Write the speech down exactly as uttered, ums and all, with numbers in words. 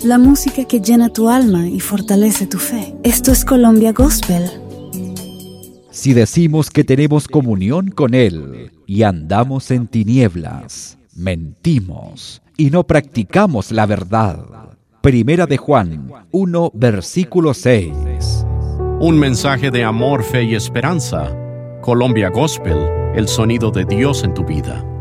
la música que llena tu alma y fortalece tu fe. Esto es Colombia Gospel. Si decimos que tenemos comunión con Él y andamos en tinieblas, mentimos y no practicamos la verdad. Primera de Juan uno, versículo seis. Un mensaje de amor, fe y esperanza. Colombia Gospel, el sonido de Dios en tu vida.